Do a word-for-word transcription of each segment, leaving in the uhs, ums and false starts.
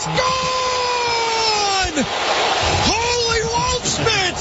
It's gone! Holy Waldschmidt!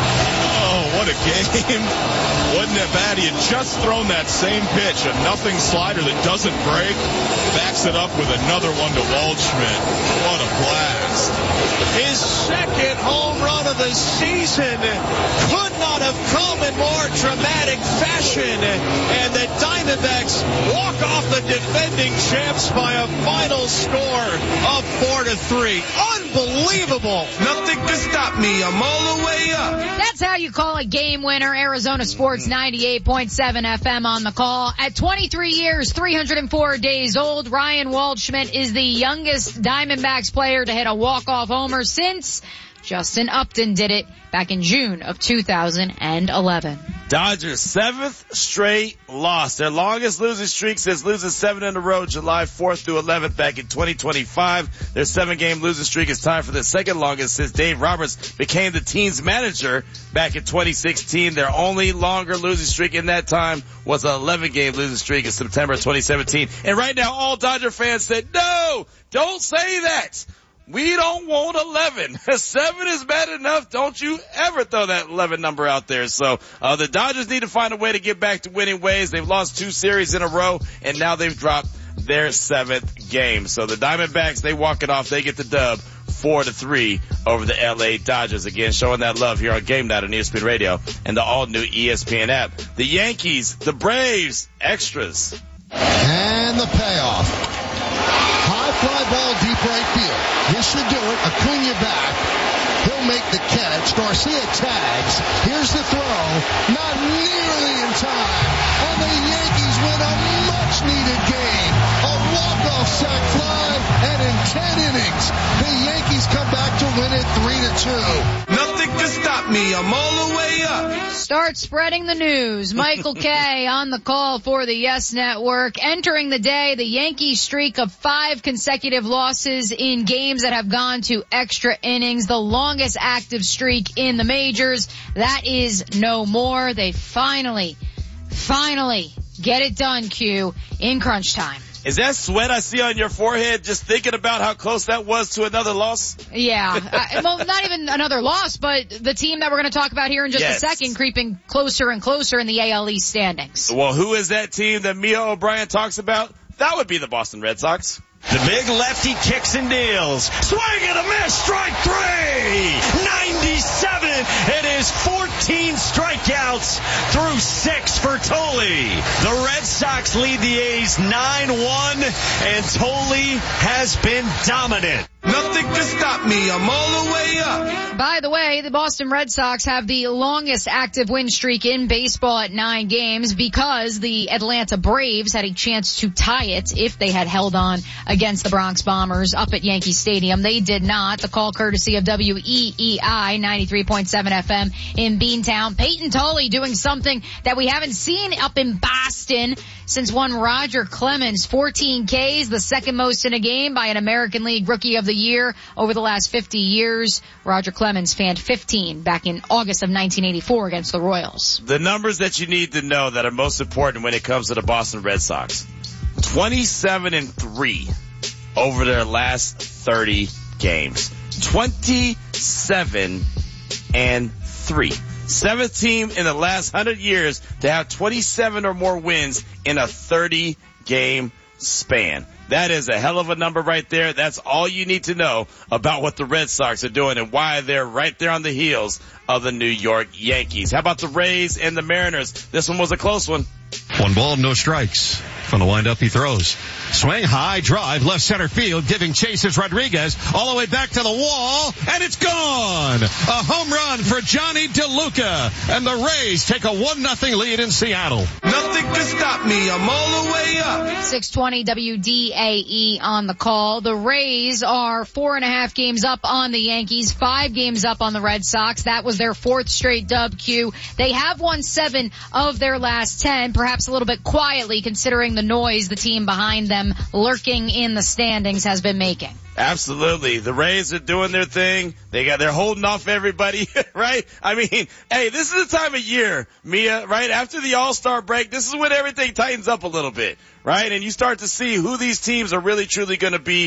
Oh, what a game. Wasn't that bad? He had just thrown that same pitch, a nothing slider that doesn't break. Backs it up with another one to Waldschmidt. What a blast. His second home run of the season could not have come in more dramatic fashion. And the Diamondbacks walk off the defending champs by a final score of four to three. Unbelievable. Nothing can stop me. I'm all the way up. That's how you call a game winner. Arizona Sports ninety-eight point seven F M on the call. At twenty-three years, three hundred four days old, Ryan Waldschmidt is the youngest Diamondbacks player to hit a walk-off homer since Justin Upton did it back in June of two thousand eleven. Dodgers seventh straight loss. Their longest losing streak since losing seven in a row, July fourth through eleventh back in twenty twenty-five. Their seven-game losing streak is tied for the second longest since Dave Roberts became the team's manager back in twenty sixteen. Their only longer losing streak in that time was an eleven-game losing streak in September twenty seventeen. And right now, all Dodger fans said, no, don't say that. We don't want eleven. Seven is bad enough. Don't you ever throw that eleven number out there. So, uh, the Dodgers need to find a way to get back to winning ways. They've lost two series in a row, and now they've dropped their seventh game. So the Diamondbacks, they walk it off. They get the dub four to three over the L A Dodgers. Again, showing that love here on Game Night on E S P N Radio and the all-new E S P N app. The Yankees, the Braves, extras. And the payoff. High fly ball deep right field. This should do it. Acuna back. He'll make the catch. Garcia tags. Here's the throw. Not nearly in time. And the Yankees win a much-needed game. A walk-off sac fly. And in ten innings, the Yankees come back to win it three to two. Nothing can stop me. I'm all the way up. Start spreading the news. Michael Kay on the call for the Yes Network. Entering the day, the Yankees streak of five consecutive losses in games that have gone to extra innings, the longest active streak in the majors. That is no more. They finally, finally get it done, Q, in crunch time. Is that sweat I see on your forehead just thinking about how close that was to another loss? Yeah. uh, well, not even another loss, but the team that we're going to talk about here in just yes. a second creeping closer and closer in the A L East standings. Well, who is that team that Mia O'Brien talks about? That would be the Boston Red Sox. The big lefty kicks and deals. Swing and a miss. Strike three. ninety-seven. It is fourteen strikeouts through six for Tolle. The Red Sox lead the A's nine one, and Tolle has been dominant. Nothing can stop me. I'm all the way up. By the way, the Boston Red Sox have the longest active win streak in baseball at nine games because the Atlanta Braves had a chance to tie it if they had held on against the Bronx Bombers up at Yankee Stadium. They did not. The call courtesy of W E E I ninety-three point seven F M in Beantown. Peyton Tolle doing something that we haven't seen up in Boston since one Roger Clemens. fourteen Ks, the second most in a game by an American League Rookie of the Year over the last fifty years. Roger Clemens fanned fifteen back in August of nineteen eighty-four against the Royals. The numbers that you need to know that are most important when it comes to the Boston Red Sox. twenty-seven and three over their last thirty games. twenty-seven and three. Seventh team in the last one hundred years to have twenty-seven or more wins in a thirty game span. That is a hell of a number right there. That's all you need to know about what the Red Sox are doing and why they're right there on the heels of the New York Yankees. How about the Rays and the Mariners? This one was a close one. One ball, no strikes. From the windup, he throws. Swing, high, drive, left center field, giving chases Rodriguez all the way back to the wall, and it's gone! A home run for Johnny DeLuca, and the Rays take a one nothing lead in Seattle. Nothing can stop me. I'm all the way up. six twenty W D A E on the call. The Rays are four and a half games up on the Yankees, five games up on the Red Sox. That was their fourth straight dub, Q. They have won seven of their last ten, perhaps a little bit quietly considering the noise the team behind them lurking in the standings has been making. Absolutely. The Rays are doing their thing. They got, they're holding off everybody, right? I mean, hey, this is the time of year, Mia, right? After the All-Star break, this is when everything tightens up a little bit, right? And you start to see who these teams are really truly going to be